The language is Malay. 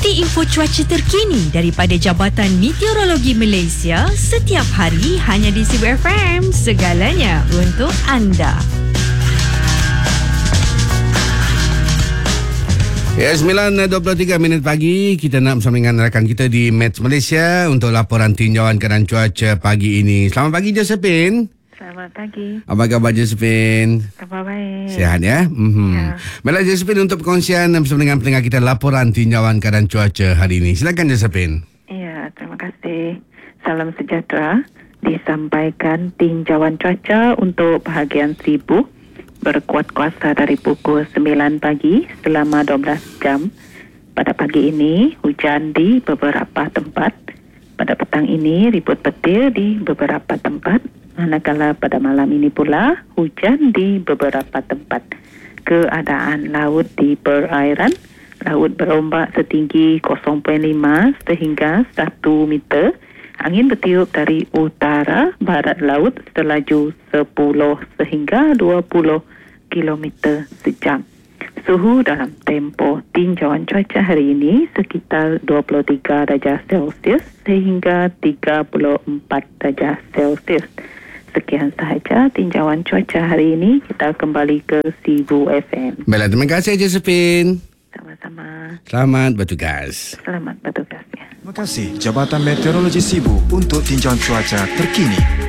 Ikuti info cuaca terkini daripada Jabatan Meteorologi Malaysia setiap hari hanya di Sibu FM. Segalanya untuk anda. Ya, 9.23 pagi. Kita nak bersama dengan rakan kita di Met Malaysia untuk laporan tinjauan keadaan cuaca pagi ini. Selamat pagi, Josephine. Selamat pagi. Apa khabar, Josephine? Khabar baik. Sihat ya? Ya. Baiklah, Josephine, untuk perkongsian bersama dengan pendengar kita laporan tinjauan keadaan cuaca hari ini. Silakan, Josephine. Ya, terima kasih. Salam sejahtera. Disampaikan tinjauan cuaca untuk bahagian Sibu berkuat kuasa dari pukul 9 pagi selama 12 jam. Pada pagi ini, hujan di beberapa tempat. Pada petang ini, ribut petir di beberapa tempat. Manakala pada malam ini pula, hujan di beberapa tempat. Keadaan laut di perairan, laut berombak setinggi 0.5 sehingga 1 meter. Angin bertiup dari utara barat laut selaju 10 sehingga 20 km sejam. Suhu dalam tempoh tinjauan cuaca hari ini sekitar 23 darjah Celsius sehingga 34 darjah Celsius. Sekian sahaja tinjauan cuaca hari ini. Kita kembali ke Sibu FM. Baiklah, terima kasih, Josephine. Sama-sama. Selamat bertugas. Selamat bertugas. Ya. Terima kasih Jabatan Meteorologi Sibu untuk tinjauan cuaca terkini.